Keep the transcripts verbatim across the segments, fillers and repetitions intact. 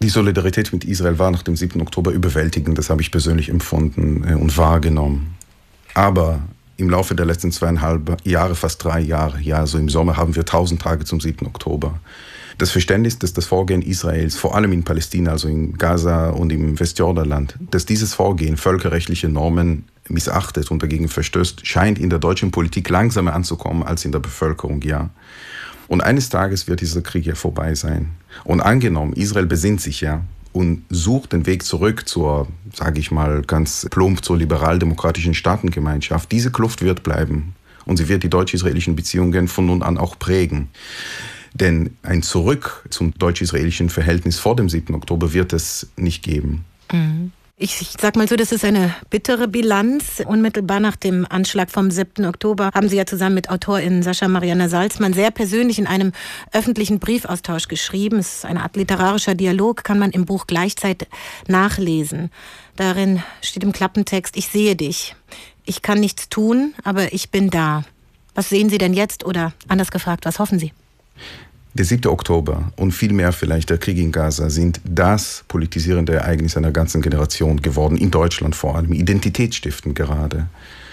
Die Solidarität mit Israel war nach dem siebten Oktober überwältigend, das habe ich persönlich empfunden und wahrgenommen. Aber im Laufe der letzten zweieinhalb Jahre, fast drei Jahre, ja, so im Sommer haben wir tausend Tage zum siebten Oktober. Das Verständnis, dass das Vorgehen Israels, vor allem in Palästina, also in Gaza und im Westjordanland, dass dieses Vorgehen völkerrechtliche Normen missachtet und dagegen verstößt, scheint in der deutschen Politik langsamer anzukommen als in der Bevölkerung, ja. Und eines Tages wird dieser Krieg ja vorbei sein. Und angenommen, Israel besinnt sich ja und sucht den Weg zurück zur, sage ich mal ganz plump, zur liberal-demokratischen Staatengemeinschaft. Diese Kluft wird bleiben und sie wird die deutsch-israelischen Beziehungen von nun an auch prägen. Denn ein Zurück zum deutsch-israelischen Verhältnis vor dem siebten Oktober wird es nicht geben. Mhm. Ich, ich sag mal so, das ist eine bittere Bilanz. Unmittelbar nach dem Anschlag vom siebten Oktober haben Sie ja zusammen mit Autorin Sascha Marianna Salzman sehr persönlich in einem öffentlichen Briefaustausch geschrieben. Es ist eine Art literarischer Dialog, kann man im Buch Gleichzeit nachlesen. Darin steht im Klappentext: Ich sehe dich. Ich kann nichts tun, aber ich bin da. Was sehen Sie denn jetzt? Oder anders gefragt, was hoffen Sie? Der siebte Oktober und vielmehr vielleicht der Krieg in Gaza sind das politisierende Ereignis einer ganzen Generation geworden, in Deutschland vor allem, identitätsstiftend gerade.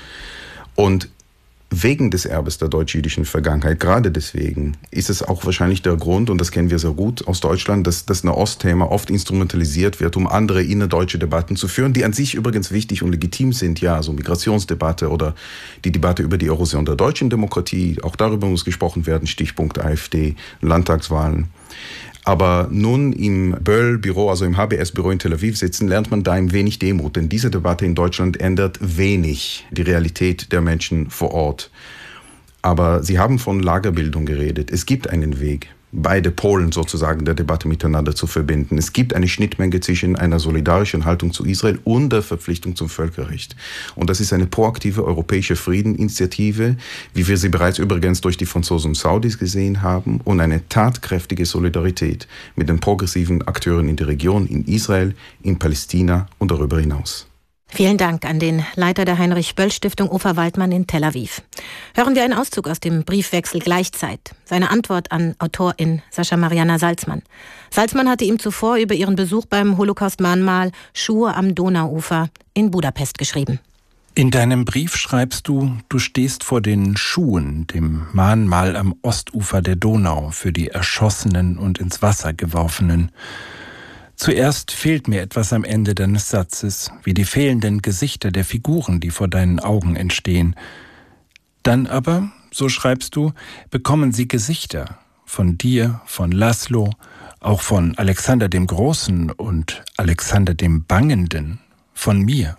Und wegen des Erbes der deutsch-jüdischen Vergangenheit, gerade deswegen, ist es auch wahrscheinlich der Grund, und das kennen wir sehr gut aus Deutschland, dass das Nahost-Thema oft instrumentalisiert wird, um andere innerdeutsche Debatten zu führen, die an sich übrigens wichtig und legitim sind, ja, so Migrationsdebatte oder die Debatte über die Erosion der deutschen Demokratie, auch darüber muss gesprochen werden, Stichpunkt AfD, Landtagswahlen. Aber nun im Böll-Büro, also im H B S-Büro in Tel Aviv sitzen, lernt man da ein wenig Demut. Denn diese Debatte in Deutschland ändert wenig die Realität der Menschen vor Ort. Aber Sie haben von Lagerbildung geredet. Es gibt einen Weg, beide Polen sozusagen der Debatte miteinander zu verbinden. Es gibt eine Schnittmenge zwischen einer solidarischen Haltung zu Israel und der Verpflichtung zum Völkerrecht. Und das ist eine proaktive europäische Friedeninitiative, wie wir sie bereits übrigens durch die Franzosen und Saudis gesehen haben, und eine tatkräftige Solidarität mit den progressiven Akteuren in der Region, in Israel, in Palästina und darüber hinaus. Vielen Dank an den Leiter der Heinrich-Böll-Stiftung Ofer Waldmann in Tel Aviv. Hören wir einen Auszug aus dem Briefwechsel Gleichzeit. Seine Antwort an Autorin Sascha Marianna Salzman. Salzman hatte ihm zuvor über ihren Besuch beim Holocaust-Mahnmal Schuhe am Donauufer in Budapest geschrieben. In deinem Brief schreibst du, du stehst vor den Schuhen, dem Mahnmal am Ostufer der Donau für die Erschossenen und ins Wasser geworfenen. Zuerst fehlt mir etwas am Ende deines Satzes, wie die fehlenden Gesichter der Figuren, die vor deinen Augen entstehen. Dann aber, so schreibst du, bekommen sie Gesichter. Von dir, von Laszlo, auch von Alexander dem Großen und Alexander dem Bangenden, von mir.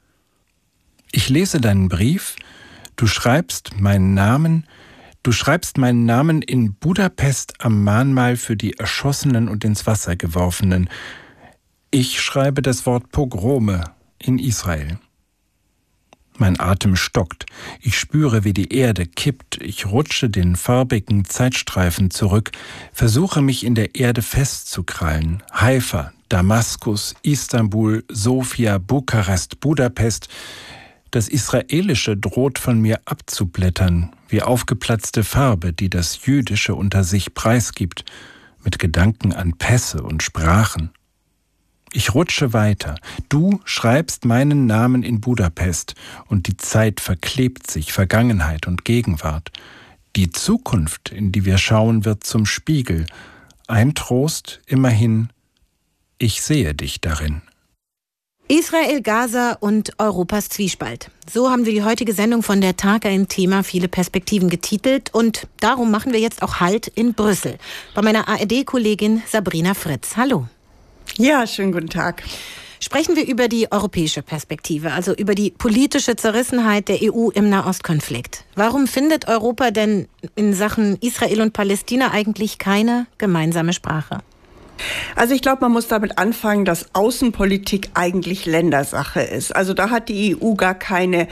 Ich lese deinen Brief, du schreibst meinen Namen, Du schreibst meinen Namen in Budapest am Mahnmal für die Erschossenen und ins Wasser geworfenen. Ich schreibe das Wort Pogrome in Israel. Mein Atem stockt. Ich spüre, wie die Erde kippt. Ich rutsche den farbigen Zeitstreifen zurück, versuche mich in der Erde festzukrallen. Haifa, Damaskus, Istanbul, Sofia, Bukarest, Budapest. Das Israelische droht von mir abzublättern, wie aufgeplatzte Farbe, die das Jüdische unter sich preisgibt, mit Gedanken an Pässe und Sprachen. Ich rutsche weiter. Du schreibst meinen Namen in Budapest und die Zeit verklebt sich, Vergangenheit und Gegenwart. Die Zukunft, in die wir schauen, wird zum Spiegel. Ein Trost, immerhin, ich sehe dich darin. Israel, Gaza und Europas Zwiespalt. So haben wir die heutige Sendung von der Tag ein Thema, viele Perspektiven getitelt. Und darum machen wir jetzt auch Halt in Brüssel. Bei meiner A R D-Kollegin Sabrina Fritz. Hallo. Ja, schönen guten Tag. Sprechen wir über die europäische Perspektive, also über die politische Zerrissenheit der E U im Nahostkonflikt. Warum findet Europa denn in Sachen Israel und Palästina eigentlich keine gemeinsame Sprache? Also ich glaube, man muss damit anfangen, dass Außenpolitik eigentlich Ländersache ist. Also da hat die E U gar keine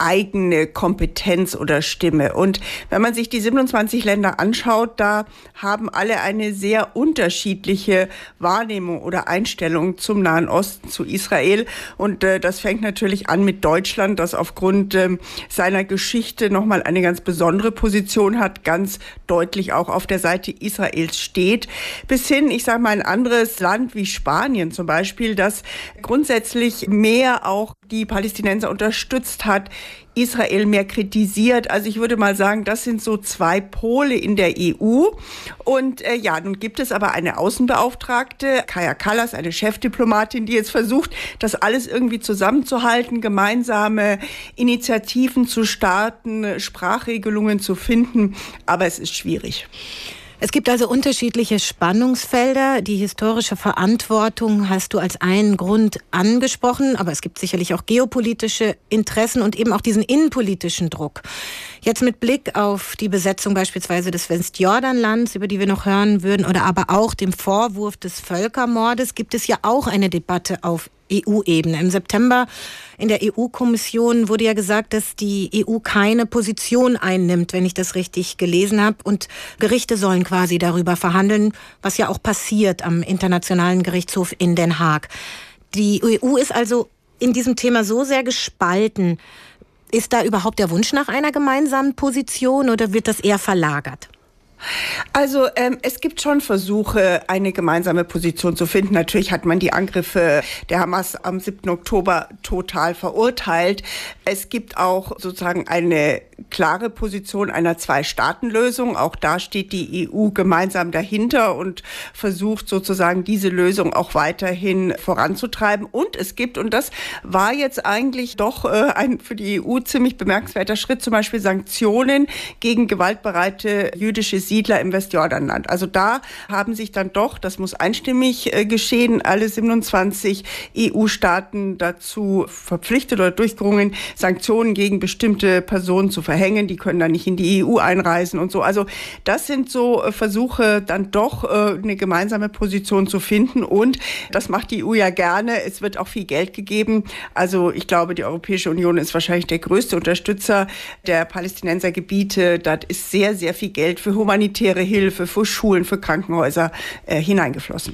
eigene Kompetenz oder Stimme. Und wenn man sich die siebenundzwanzig Länder anschaut, da haben alle eine sehr unterschiedliche Wahrnehmung oder Einstellung zum Nahen Osten, zu Israel. Und äh, das fängt natürlich an mit Deutschland, das aufgrund äh, seiner Geschichte nochmal eine ganz besondere Position hat, ganz deutlich auch auf der Seite Israels steht, bis hin, ich sage mal, ein anderes Land wie Spanien zum Beispiel, das grundsätzlich mehr auch die Palästinenser unterstützt hat, Israel mehr kritisiert. Also ich würde mal sagen, das sind so zwei Pole in der E U. Und äh, ja, nun gibt es aber eine Außenbeauftragte, Kaja Kallas, eine Chefdiplomatin, die jetzt versucht, das alles irgendwie zusammenzuhalten, gemeinsame Initiativen zu starten, Sprachregelungen zu finden. Aber es ist schwierig. Es gibt also unterschiedliche Spannungsfelder. Die historische Verantwortung hast du als einen Grund angesprochen, aber es gibt sicherlich auch geopolitische Interessen und eben auch diesen innenpolitischen Druck. Jetzt mit Blick auf die Besetzung beispielsweise des Westjordanlands, über die wir noch hören würden, oder aber auch dem Vorwurf des Völkermordes, gibt es ja auch eine Debatte auf E U-Ebene. Im September in der E U-Kommission wurde ja gesagt, dass die E U keine Position einnimmt, wenn ich das richtig gelesen habe. Und Gerichte sollen quasi darüber verhandeln, was ja auch passiert am Internationalen Gerichtshof in Den Haag. Die E U ist also in diesem Thema so sehr gespalten. Ist da überhaupt der Wunsch nach einer gemeinsamen Position oder wird das eher verlagert? Also ähm, es gibt schon Versuche, eine gemeinsame Position zu finden. Natürlich hat man die Angriffe der Hamas am siebten Oktober total verurteilt. Es gibt auch sozusagen eine klare Position einer Zwei-Staaten-Lösung. Auch da steht die E U gemeinsam dahinter und versucht sozusagen diese Lösung auch weiterhin voranzutreiben. Und es gibt, und das war jetzt eigentlich doch äh, ein für die E U ziemlich bemerkenswerter Schritt, zum Beispiel Sanktionen gegen gewaltbereite jüdische Siedler im Westjordanland. Also da haben sich dann doch, das muss einstimmig äh, geschehen, alle siebenundzwanzig E U-Staaten dazu verpflichtet oder durchgerungen, Sanktionen gegen bestimmte Personen zu verhängen. Die können dann nicht in die E U einreisen und so. Also das sind so äh, Versuche, dann doch äh, eine gemeinsame Position zu finden. Und das macht die E U ja gerne. Es wird auch viel Geld gegeben. Also ich glaube, die Europäische Union ist wahrscheinlich der größte Unterstützer der Palästinensergebiete. Da ist sehr, sehr viel Geld für humanitäre Hilfe, für Schulen, für Krankenhäuser äh, hineingeflossen.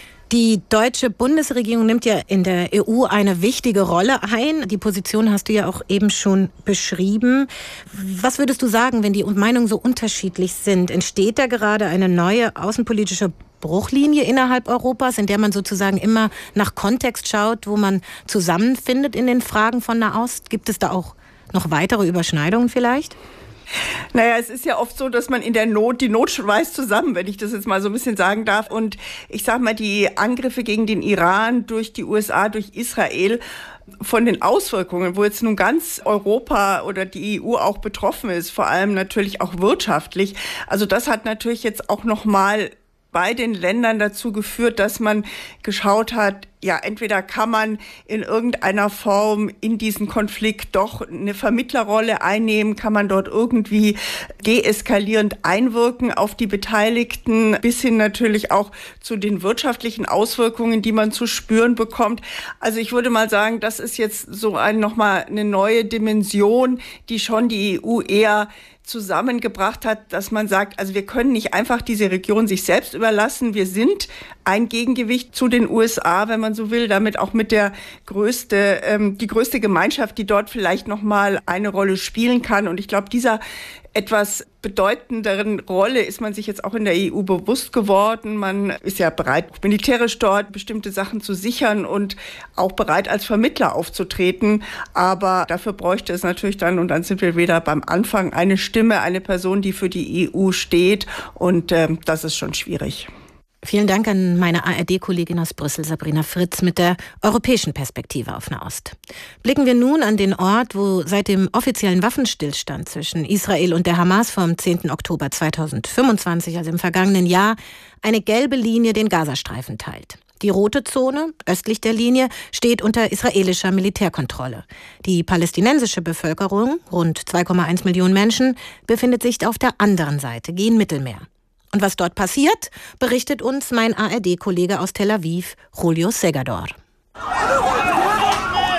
Die deutsche Bundesregierung nimmt ja in der E U eine wichtige Rolle ein. Die Position hast du ja auch eben schon beschrieben. Was würdest du sagen, wenn die Meinungen so unterschiedlich sind? Entsteht da gerade eine neue außenpolitische Bruchlinie innerhalb Europas, in der man sozusagen immer nach Kontext schaut, wo man zusammenfindet in den Fragen von Nahost? Gibt es da auch noch weitere Überschneidungen vielleicht? Naja, es ist ja oft so, dass man in der Not, die Not schweißt zusammen, wenn ich das jetzt mal so ein bisschen sagen darf. Und ich sage mal, die Angriffe gegen den Iran durch die U S A, durch Israel, von den Auswirkungen, wo jetzt nun ganz Europa oder die E U auch betroffen ist, vor allem natürlich auch wirtschaftlich. Also das hat natürlich jetzt auch nochmal bei den Ländern dazu geführt, dass man geschaut hat, ja, entweder kann man in irgendeiner Form in diesen Konflikt doch eine Vermittlerrolle einnehmen, kann man dort irgendwie deeskalierend einwirken auf die Beteiligten, bis hin natürlich auch zu den wirtschaftlichen Auswirkungen, die man zu spüren bekommt. Also ich würde mal sagen, das ist jetzt so ein, nochmal eine neue Dimension, die schon die E U eher zusammengebracht hat, dass man sagt, also wir können nicht einfach diese Region sich selbst überlassen. Wir sind ein Gegengewicht zu den U S A, wenn man so will, damit auch mit der größte, ähm, die größte Gemeinschaft, die dort vielleicht noch mal eine Rolle spielen kann. Und ich glaube, dieser etwas bedeutenderen Rolle ist man sich jetzt auch in der E U bewusst geworden. Man ist ja bereit, militärisch dort bestimmte Sachen zu sichern und auch bereit, als Vermittler aufzutreten. Aber dafür bräuchte es natürlich dann, und dann sind wir wieder beim Anfang, eine Stimme, eine Person, die für die E U steht. Und äh, das ist schon schwierig. Vielen Dank an meine A R D-Kollegin aus Brüssel, Sabrina Fritz, mit der europäischen Perspektive auf Nahost. Blicken wir nun an den Ort, wo seit dem offiziellen Waffenstillstand zwischen Israel und der Hamas vom zehnten Oktober zweitausendfünfundzwanzig, also im vergangenen Jahr, eine gelbe Linie den Gazastreifen teilt. Die rote Zone, östlich der Linie, steht unter israelischer Militärkontrolle. Die palästinensische Bevölkerung, rund zwei Komma eins Millionen Menschen, befindet sich auf der anderen Seite, gen Mittelmeer. Und was dort passiert, berichtet uns mein A R D-Kollege aus Tel Aviv, Julio Segador.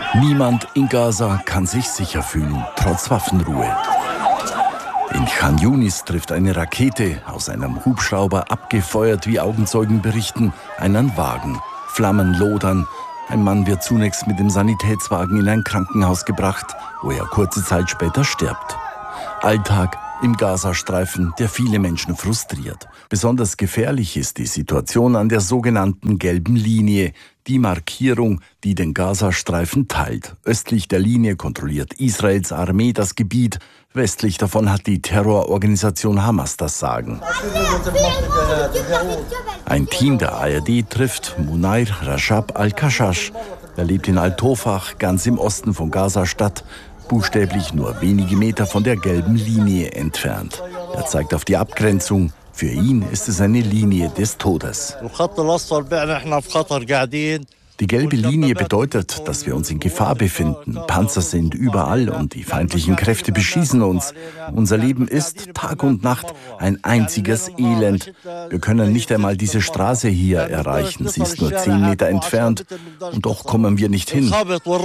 Niemand in Gaza kann sich sicher fühlen, trotz Waffenruhe. In Khan Yunis trifft eine Rakete, aus einem Hubschrauber abgefeuert, wie Augenzeugen berichten, einen Wagen. Flammen lodern. Ein Mann wird zunächst mit dem Sanitätswagen in ein Krankenhaus gebracht, wo er kurze Zeit später stirbt. Alltag im Gazastreifen, der viele Menschen frustriert. Besonders gefährlich ist die Situation an der sogenannten gelben Linie, die Markierung, die den Gazastreifen teilt. Östlich der Linie kontrolliert Israels Armee das Gebiet, westlich davon hat die Terrororganisation Hamas das Sagen. Ein Team der A R D trifft Munair Rajab Al-Kashash. Er lebt in Al-Tofach, ganz im Osten von Gaza-Stadt, buchstäblich nur wenige Meter von der gelben Linie entfernt. Er zeigt auf die Abgrenzung. Für ihn ist es eine Linie des Todes. Die gelbe Linie bedeutet, dass wir uns in Gefahr befinden. Panzer sind überall und die feindlichen Kräfte beschießen uns. Unser Leben ist Tag und Nacht ein einziges Elend. Wir können nicht einmal diese Straße hier erreichen. Sie ist nur zehn Meter entfernt und doch kommen wir nicht hin.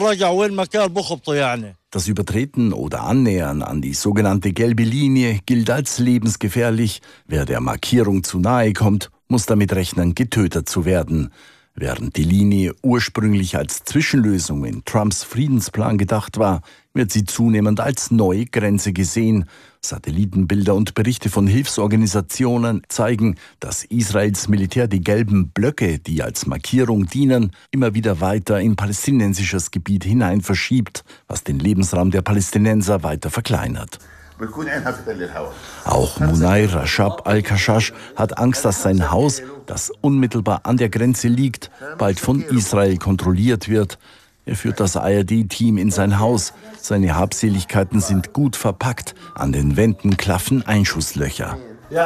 Das Übertreten oder Annähern an die sogenannte gelbe Linie gilt als lebensgefährlich. Wer der Markierung zu nahe kommt, muss damit rechnen, getötet zu werden. Während die Linie ursprünglich als Zwischenlösung in Trumps Friedensplan gedacht war, wird sie zunehmend als neue Grenze gesehen. Satellitenbilder und Berichte von Hilfsorganisationen zeigen, dass Israels Militär die gelben Blöcke, die als Markierung dienen, immer wieder weiter in palästinensisches Gebiet hinein verschiebt, was den Lebensraum der Palästinenser weiter verkleinert. Auch Munair Rajab Al-Kashash hat Angst, dass sein Haus, das unmittelbar an der Grenze liegt, bald von Israel kontrolliert wird. Er führt das A R D-Team in sein Haus. Seine Habseligkeiten sind gut verpackt. An den Wänden klaffen Einschusslöcher.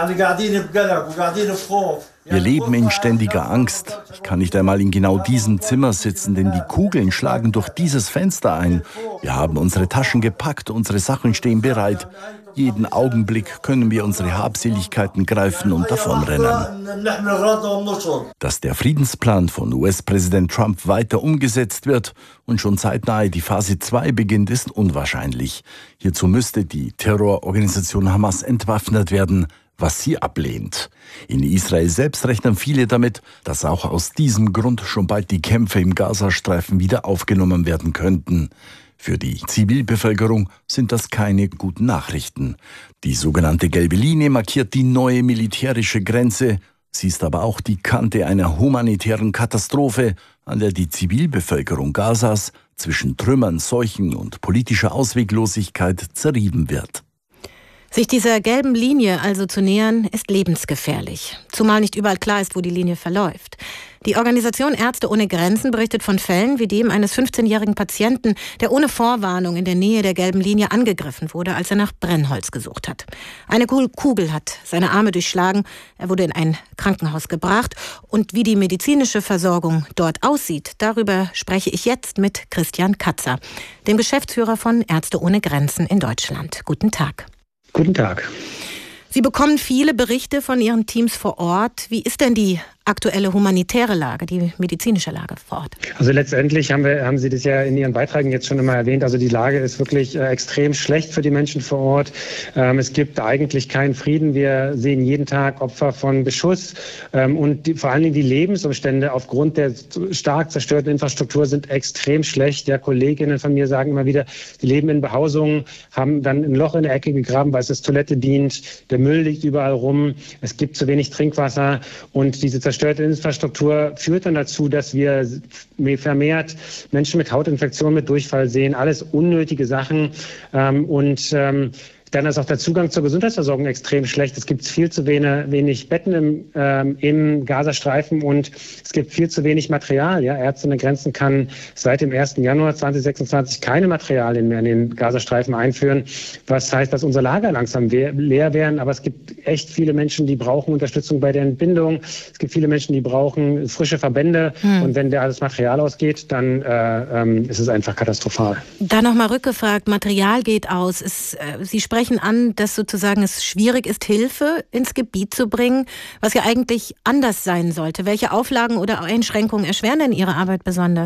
Wir leben in ständiger Angst. Ich kann nicht einmal in genau diesem Zimmer sitzen, denn die Kugeln schlagen durch dieses Fenster ein. Wir haben unsere Taschen gepackt, unsere Sachen stehen bereit. Jeden Augenblick können wir unsere Habseligkeiten greifen und davonrennen. Dass der Friedensplan von U S-Präsident Trump weiter umgesetzt wird und schon zeitnahe die Phase zwei beginnt, ist unwahrscheinlich. Hierzu müsste die Terrororganisation Hamas entwaffnet werden, was sie ablehnt. In Israel selbst rechnen viele damit, dass auch aus diesem Grund schon bald die Kämpfe im Gazastreifen wieder aufgenommen werden könnten. Für die Zivilbevölkerung sind das keine guten Nachrichten. Die sogenannte gelbe Linie markiert die neue militärische Grenze. Sie ist aber auch die Kante einer humanitären Katastrophe, an der die Zivilbevölkerung Gazas zwischen Trümmern, Seuchen und politischer Ausweglosigkeit zerrieben wird. Sich dieser gelben Linie also zu nähern, ist lebensgefährlich. Zumal nicht überall klar ist, wo die Linie verläuft. Die Organisation Ärzte ohne Grenzen berichtet von Fällen wie dem eines fünfzehnjährigen Patienten, der ohne Vorwarnung in der Nähe der gelben Linie angegriffen wurde, als er nach Brennholz gesucht hat. Eine Kugel hat seine Arme durchschlagen, er wurde in ein Krankenhaus gebracht. Und wie die medizinische Versorgung dort aussieht, darüber spreche ich jetzt mit Christian Katzer, dem Geschäftsführer von Ärzte ohne Grenzen in Deutschland. Guten Tag. Guten Tag. Sie bekommen viele Berichte von Ihren Teams vor Ort. Wie ist denn die aktuelle humanitäre Lage, die medizinische Lage vor Ort? Also letztendlich haben wir, haben Sie das ja in Ihren Beiträgen jetzt schon immer erwähnt. Also die Lage ist wirklich äh, extrem schlecht für die Menschen vor Ort. Ähm, es gibt eigentlich keinen Frieden. Wir sehen jeden Tag Opfer von Beschuss. Ähm, und die, vor allen Dingen die Lebensumstände aufgrund der stark zerstörten Infrastruktur sind extrem schlecht. Ja, Kolleginnen von mir sagen immer wieder, die leben in Behausungen, haben dann ein Loch in der Ecke gegraben, weil es als Toilette dient. Der Müll liegt überall rum. Es gibt zu wenig Trinkwasser. Und diese zerstörte Infrastruktur führt dann dazu, dass wir vermehrt Menschen mit Hautinfektionen, mit Durchfall sehen. Alles unnötige Sachen. Und dann ist auch der Zugang zur Gesundheitsversorgung extrem schlecht. Es gibt viel zu wenig, wenig Betten im, ähm, im Gazastreifen und es gibt viel zu wenig Material. Ja? Ärzte ohne Grenzen kann seit dem ersten Januar zweitausendsechsundzwanzig keine Materialien mehr in den Gazastreifen einführen, was heißt, dass unsere Lager langsam we- leer werden. Aber es gibt echt viele Menschen, die brauchen Unterstützung bei der Entbindung. Es gibt viele Menschen, die brauchen frische Verbände. Hm. Und wenn da das Material ausgeht, dann äh, ähm, ist es einfach katastrophal. Da nochmal rückgefragt, Material geht aus. Es, äh, Sie sprechen sprechen an, dass sozusagen es schwierig ist, Hilfe ins Gebiet zu bringen, was ja eigentlich anders sein sollte. Welche Auflagen oder Einschränkungen erschweren denn Ihre Arbeit besonders?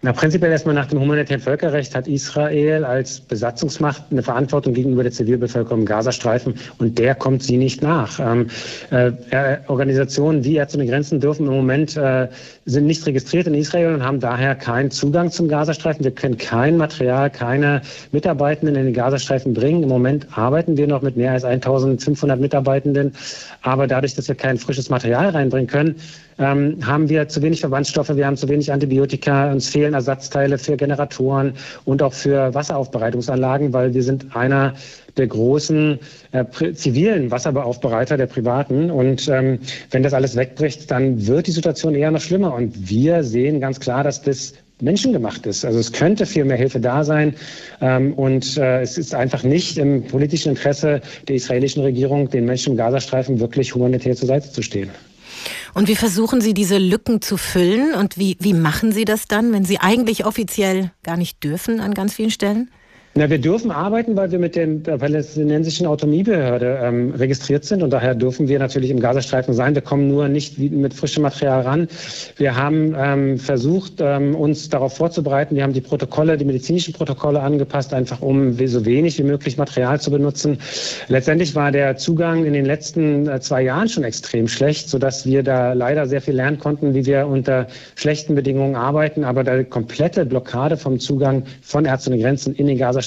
Na, prinzipiell erstmal nach dem humanitären Völkerrecht hat Israel als Besatzungsmacht eine Verantwortung gegenüber der Zivilbevölkerung im Gazastreifen und der kommt sie nicht nach. Ähm, äh, Organisationen wie Ärzte ohne Grenzen dürfen im Moment, äh, sind nicht registriert in Israel und haben daher keinen Zugang zum Gazastreifen. Wir können kein Material, keine Mitarbeitenden in den Gazastreifen bringen. Im Moment arbeiten wir noch mit mehr als eintausendfünfhundert Mitarbeitenden, aber dadurch, dass wir kein frisches Material reinbringen können, ähm, haben wir zu wenig Verbandsstoffe, wir haben zu wenig Antibiotika, uns fehlen Ersatzteile für Generatoren und auch für Wasseraufbereitungsanlagen, weil wir sind einer der großen äh, zivilen Wasseraufbereiter der Privaten. Und ähm, wenn das alles wegbricht, dann wird die Situation eher noch schlimmer. Und wir sehen ganz klar, dass das menschengemacht ist. Also es könnte viel mehr Hilfe da sein. Ähm, und äh, es ist einfach nicht im politischen Interesse der israelischen Regierung, den Menschen im Gazastreifen wirklich humanitär zur Seite zu stehen. Und wie versuchen Sie, diese Lücken zu füllen? Und wie, wie machen Sie das dann, wenn Sie eigentlich offiziell gar nicht dürfen an ganz vielen Stellen? Na, wir dürfen arbeiten, weil wir mit der palästinensischen Autonomiebehörde ähm, registriert sind und daher dürfen wir natürlich im Gazastreifen sein. Wir kommen nur nicht mit frischem Material ran. Wir haben ähm, versucht, ähm, uns darauf vorzubereiten. Wir haben die Protokolle, die medizinischen Protokolle angepasst, einfach um so wenig wie möglich Material zu benutzen. Letztendlich war der Zugang in den letzten äh, zwei Jahren schon extrem schlecht, sodass wir da leider sehr viel lernen konnten, wie wir unter schlechten Bedingungen arbeiten. Aber die komplette Blockade vom Zugang von Ärzte ohne Grenzen in den Gazastreifen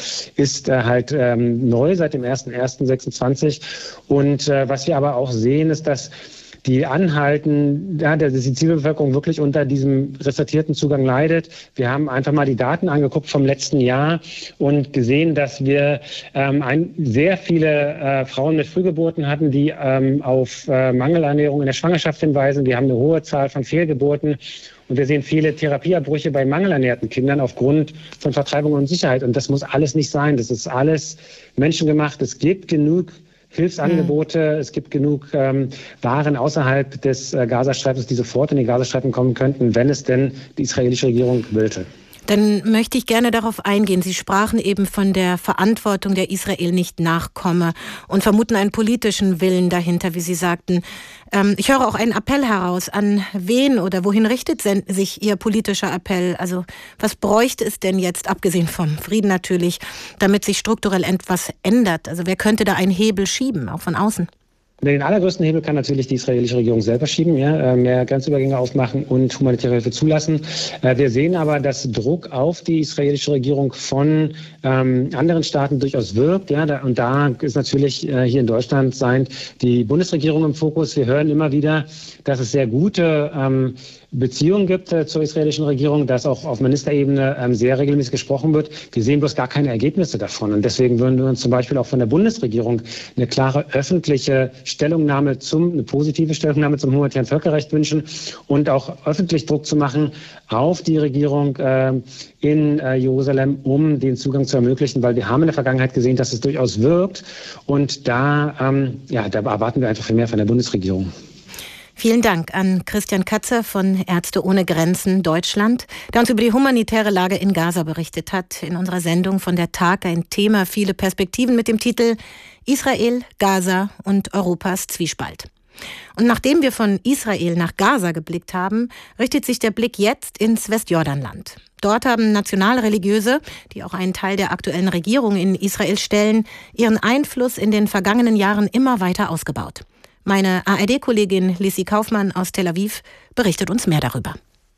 ist äh, halt ähm, neu seit dem ersten ersten sechsundzwanzig. Und äh, was wir aber auch sehen, ist, dass die anhalten, ja, dass die Zivilbevölkerung wirklich unter diesem restrikierten Zugang leidet. Wir haben einfach mal die Daten angeguckt vom letzten Jahr und gesehen, dass wir ähm, ein, sehr viele äh, Frauen mit Frühgeburten hatten, die ähm, auf äh, Mangelernährung in der Schwangerschaft hinweisen. Wir haben eine hohe Zahl von Fehlgeburten. Und wir sehen viele Therapieabbrüche bei mangelernährten Kindern aufgrund von Vertreibung und Sicherheit. Und das muss alles nicht sein. Das ist alles menschengemacht. Es gibt genug Hilfsangebote. Mhm. Es gibt genug ähm, Waren außerhalb des äh, Gazastreifens, die sofort in den Gazastreifen kommen könnten, wenn es denn die israelische Regierung wollte. Dann möchte ich gerne darauf eingehen. Sie sprachen eben von der Verantwortung, der Israel nicht nachkomme und vermuten einen politischen Willen dahinter, wie Sie sagten. Ähm, ich höre auch einen Appell heraus. An wen oder wohin richtet sich Ihr politischer Appell? Also was bräuchte es denn jetzt, abgesehen vom Frieden natürlich, damit sich strukturell etwas ändert? Also wer könnte da einen Hebel schieben, auch von außen? Den allergrößten Hebel kann natürlich die israelische Regierung selber schieben, ja, mehr Grenzübergänge aufmachen und humanitäre Hilfe zulassen. Wir sehen aber, dass Druck auf die israelische Regierung von ähm, anderen Staaten durchaus wirkt. Ja, und da ist natürlich äh, hier in Deutschland sein die Bundesregierung im Fokus. Wir hören immer wieder, dass es sehr gute ähm, Beziehungen gibt äh, zur israelischen Regierung, dass auch auf Ministerebene ähm, sehr regelmäßig gesprochen wird. Wir sehen bloß gar keine Ergebnisse davon. Und deswegen würden wir uns zum Beispiel auch von der Bundesregierung eine klare öffentliche Stellungnahme zum, eine positive Stellungnahme zum humanitären Völkerrecht wünschen und auch öffentlich Druck zu machen auf die Regierung äh, in äh, Jerusalem, um den Zugang zu ermöglichen, weil wir haben in der Vergangenheit gesehen, dass es durchaus wirkt. Und da, ähm, ja, da erwarten wir einfach viel mehr von der Bundesregierung. Vielen Dank an Christian Katzer von Ärzte ohne Grenzen Deutschland, der uns über die humanitäre Lage in Gaza berichtet hat. In unserer Sendung von der Tag ein Thema, viele Perspektiven mit dem Titel Israel, Gaza und Europas Zwiespalt. Und nachdem wir von Israel nach Gaza geblickt haben, richtet sich der Blick jetzt ins Westjordanland. Dort haben Nationalreligiöse, die auch einen Teil der aktuellen Regierung in Israel stellen, ihren Einfluss in den vergangenen Jahren immer weiter ausgebaut. Meine A R D-Kollegin Lissi Kaufmann aus Tel Aviv berichtet uns mehr darüber.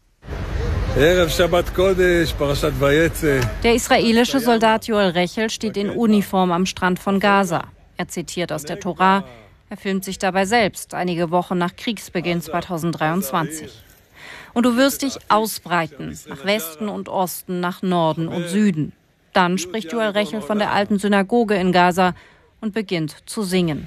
Der israelische Soldat Joel Rechel steht in Uniform am Strand von Gaza. Er zitiert aus der Tora. Er filmt sich dabei selbst, einige Wochen nach Kriegsbeginn zweitausenddreiundzwanzig. Und du wirst dich ausbreiten, nach Westen und Osten, nach Norden und Süden. Dann spricht Joel Rechel von der alten Synagoge in Gaza und beginnt zu singen.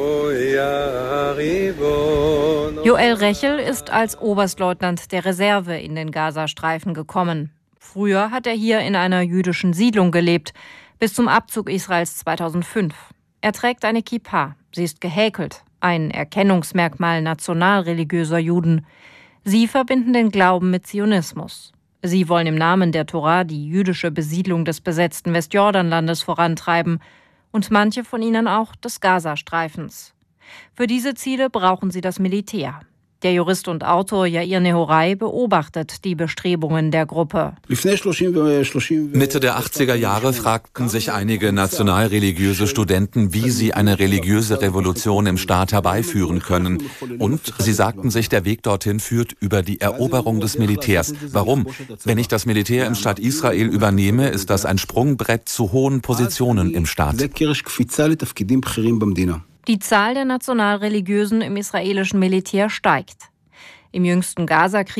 Joel Rechel ist als Oberstleutnant der Reserve in den Gazastreifen gekommen. Früher hat er hier in einer jüdischen Siedlung gelebt, bis zum Abzug Israels zweitausendfünf. Er trägt eine Kippa, sie ist gehäkelt, ein Erkennungsmerkmal nationalreligiöser Juden. Sie verbinden den Glauben mit Zionismus. Sie wollen im Namen der Tora die jüdische Besiedlung des besetzten Westjordanlandes vorantreiben und manche von ihnen auch des Gazastreifens. Für diese Ziele brauchen sie das Militär. Der Jurist und Autor Yair Nehorai beobachtet die Bestrebungen der Gruppe. Mitte der achtziger Jahre fragten sich einige nationalreligiöse Studenten, wie sie eine religiöse Revolution im Staat herbeiführen können. Und sie sagten sich, der Weg dorthin führt über die Eroberung des Militärs. Warum? Wenn ich das Militär im Staat Israel übernehme, ist das ein Sprungbrett zu hohen Positionen im Staat. Die Zahl der Nationalreligiösen im israelischen Militär steigt. Im jüngsten Gaza-Krieg